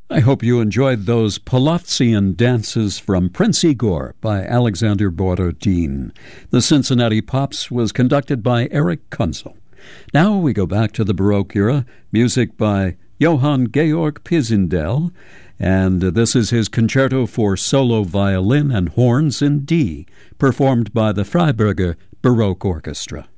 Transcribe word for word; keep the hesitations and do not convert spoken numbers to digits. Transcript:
I hope you enjoyed those Polofzian dances from Prince Igor by Alexander Borodin. The Cincinnati Pops was conducted by Eric Kunzel. Now we go back to the Baroque era, music by Johann Georg Pisendel, and this is his concerto for solo violin and horns in D, performed by the Freiburger Baroque Orchestra.